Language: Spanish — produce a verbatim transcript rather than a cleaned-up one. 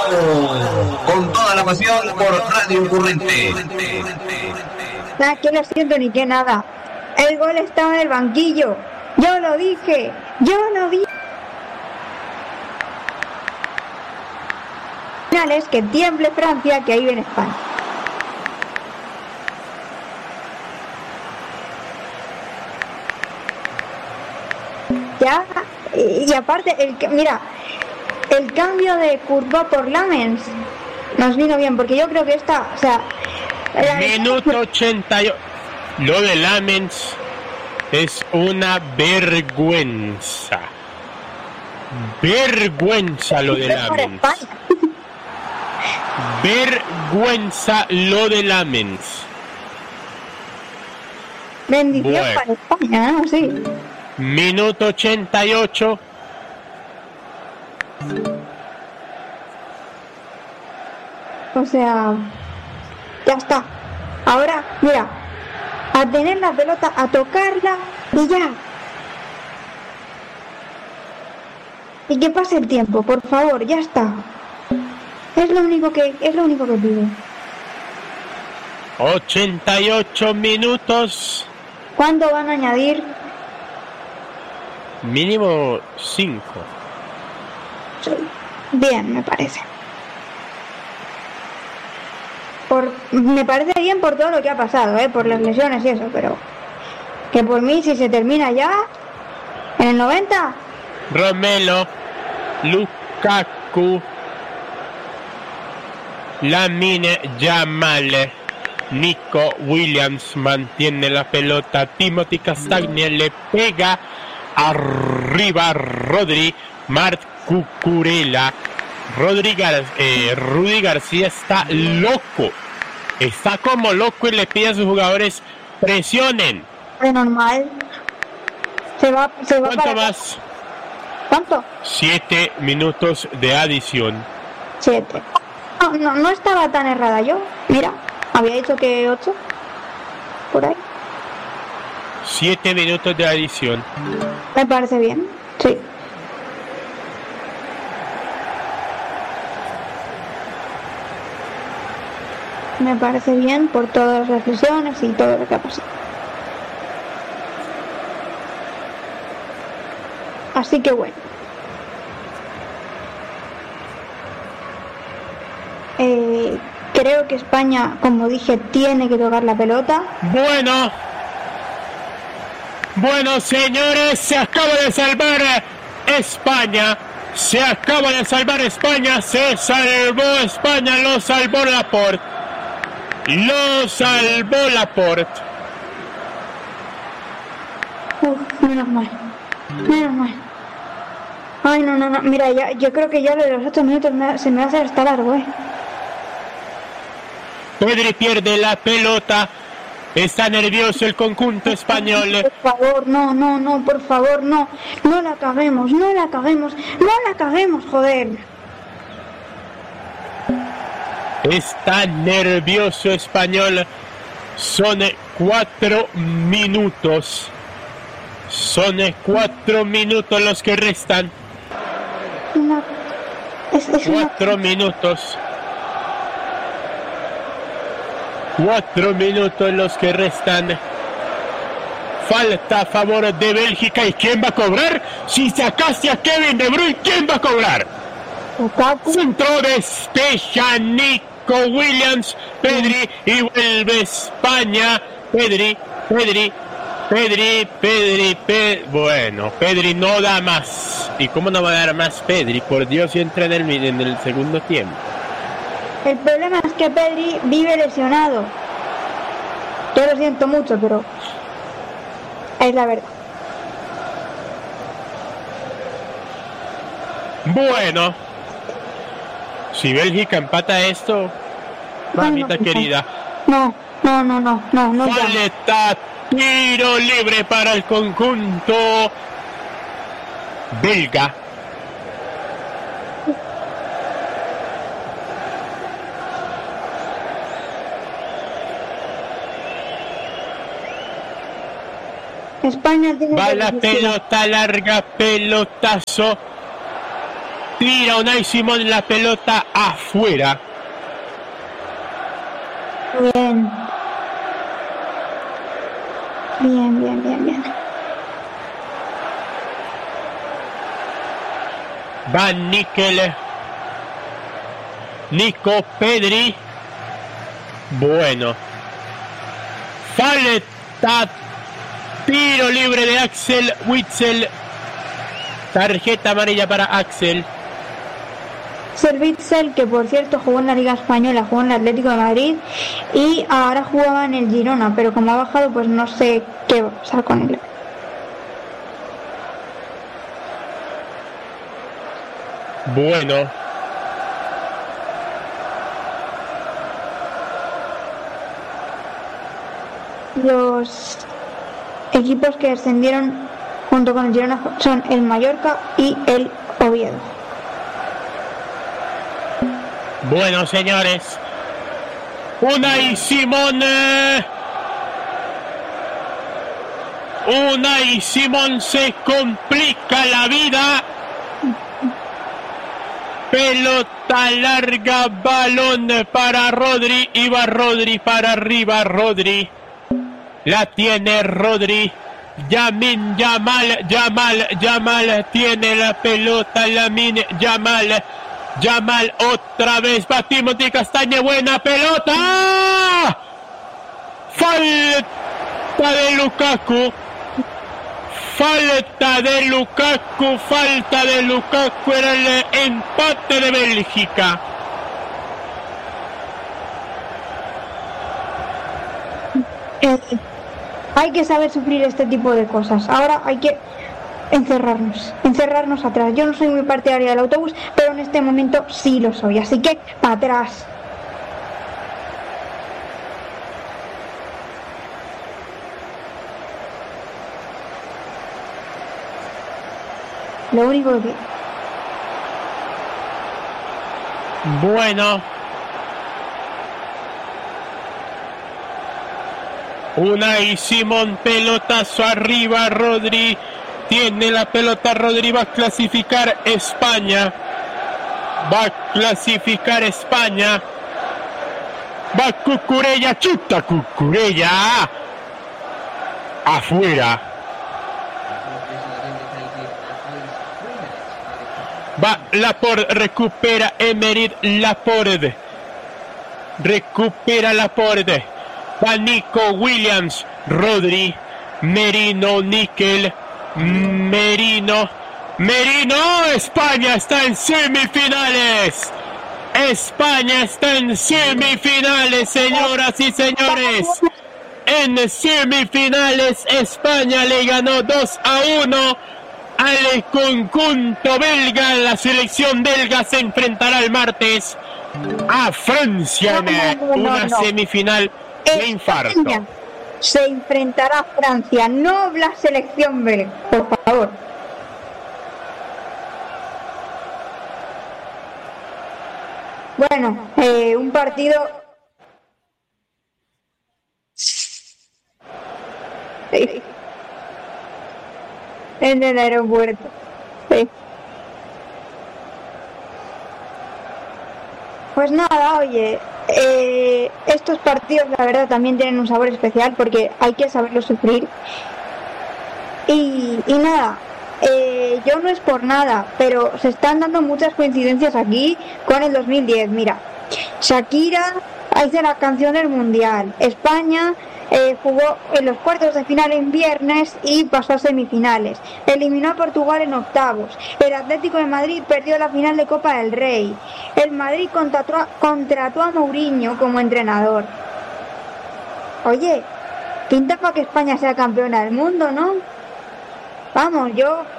con toda la pasión por Radio Currente. Nada, que lo siento ni que nada. El gol estaba en el banquillo. Yo lo dije, yo lo dije. Es que tiemble Francia, que ahí viene España. Ya, y aparte, el mira, el cambio de Courtois por Lamens nos vino bien, porque yo creo que esta, o sea, minuto ochenta y ocho. Lo de Lamens es una vergüenza. Vergüenza lo de Lamens. Vergüenza lo de Lamens. Bendición bueno. Para España, ¿no? Sí. Minuto ochenta y ocho. O sea, ya está. Ahora, mira, a tener la pelota, a tocarla y ya. Y que pase el tiempo, por favor, ya está. Es lo único que es lo único que pido. ochenta y ocho minutos. ¿Cuánto van a añadir? Mínimo cinco. Sí. Bien, me parece. Por, me parece bien por todo lo que ha pasado, ¿eh? Por las lesiones y eso, pero que por mí si se termina ya en el noventa. Romelu Lukaku, Lamine Yamal, Nico Williams mantiene la pelota, Timothy Castagne le pega arriba Rodri, Marc Cucurella, Rodri Gar- eh, Rudy García está loco, está como loco y le pide a sus jugadores presionen. De normal. Se va, se va ¿Cuánto para más? ¿Cuánto? Siete minutos de adición. Siete. No, no, no estaba tan errada yo. Mira, había dicho que ocho. Por ahí. Siete minutos de adición. Me parece bien. Sí. Me parece bien por todas las lesiones y todo lo que ha pasado. Así que bueno. Eh, creo que España, como dije, tiene que tocar la pelota. Bueno. Bueno, señores, se acaba de salvar España. Se acaba de salvar España. Se salvó España. Lo salvó Laporte. Lo salvó Laporte. Uf, menos mal. Menos mal. Ay, no, no, no. Mira, ya, yo creo que ya de los ocho minutos me, se me va a hacer hasta largo, ¿eh? Pedri pierde la pelota. Está nervioso el conjunto español. Por favor, no, no, no, por favor, no. No la caguemos, no la caguemos, no la caguemos, joder. Está nervioso español. Son cuatro minutos. Son cuatro minutos los que restan. Una... Es, es cuatro una... minutos. Cuatro minutos los que restan. Falta a favor de Bélgica. ¿Y quién va a cobrar? Si sacaste a Kevin De Bruyne, ¿quién va a cobrar? Lukaku. Centro despeja Nico Williams. Pedri y vuelve España. Pedri, Pedri, Pedri, Pedri, Pedri. Bueno, Pedri no da más. ¿Y cómo no va a dar más Pedri? Por Dios, y entra en el, en el segundo tiempo. El problema es que Pedri vive lesionado. Yo lo siento mucho, pero es la verdad. Bueno, si Bélgica empata esto, mamita no, no, querida. No, no, no, no, no, no. Falta, tiro libre para el conjunto belga. España tiene va la pelota larga, pelotazo. tira Unai Simón la pelota afuera. Bien. Bien, bien, bien, bien. Van Nickel. Nico Pedri. Bueno. Falta. Tiro libre de Axel Witsel. Tarjeta amarilla para Axel. Witsel, que por cierto jugó en la Liga Española, jugó en el Atlético de Madrid y ahora jugaba en el Girona, pero como ha bajado, pues no sé qué va a pasar con él. Bueno. Los equipos que descendieron junto con el Girona son el Mallorca y el Oviedo. Bueno, señores. Unai Simón. Unai Simón se complica la vida. Pelota larga, balón para Rodri. Y va Rodri para arriba, Rodri. La tiene Rodri. Yamin Yamal, Yamal, Yamal tiene la pelota. Lamin Yamal. Yamal otra vez, va Timothy Castagne, buena pelota. Falta de Lukaku. Falta de Lukaku, falta de Lukaku, era el empate de Bélgica. Eh, hay que saber sufrir este tipo de cosas. Ahora hay que encerrarnos, encerrarnos atrás. Yo no soy muy partidaria del autobús, pero en este momento sí lo soy, así que para atrás. Lo único que... Bueno. Unai Simón, pelotazo arriba, Rodri. Tiene la pelota, Rodri, va a clasificar España. Va a clasificar España. Va Cucurella, chuta Cucurella. Afuera. Va Laporte, recupera Emery Laporte. Recupera Laporte. Va Nico Williams, Rodri, Merino, Nickel. Merino, Merino, España está en semifinales. España está en semifinales, señoras y señores. En semifinales, España le ganó dos a uno al conjunto belga. La selección belga se enfrentará el martes a Francia en una semifinal de infarto. Se enfrentará a Francia, no la selección belga, por favor. Bueno, eh, un partido... Sí. En el aeropuerto. Sí. Pues nada, oye, eh, estos partidos la verdad también tienen un sabor especial porque hay que saberlo sufrir. Y, y nada, eh, yo no es por nada, pero se están dando muchas coincidencias aquí con el dos mil diez. Mira, Shakira hace la canción del Mundial, España eh, jugó en los cuartos de final en viernes y pasó a semifinales, eliminó a Portugal en octavos, el Atlético de Madrid perdió la final de Copa del Rey, el Madrid contrató a, contrató a Mourinho como entrenador. Oye, pinta para que España sea campeona del mundo, ¿no? Vamos, yo